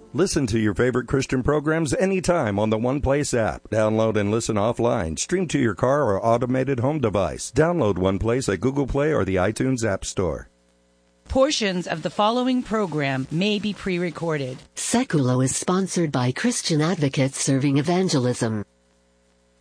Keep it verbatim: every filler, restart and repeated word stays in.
Listen to your favorite Christian programs anytime on the One Place app. Download and listen offline. Stream to your car or automated home device. Download One Place at Google Play or the iTunes App Store. Portions of the following program may be pre-recorded. Seculo is sponsored by Christian Advocates Serving Evangelism.